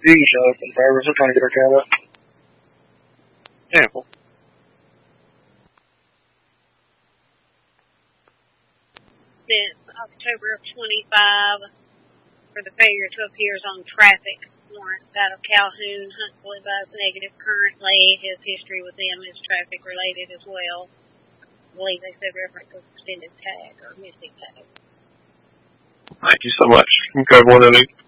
You can shut up in favors. I'm trying to get our cat up. Careful. Since October of 25 for the failure to appear on traffic warrant out of Calhoun. Huntsville advised negative currently. His history with them is traffic related as well. I believe they said reference to extended tag or missing tag. Thank you so much. Okay, 108.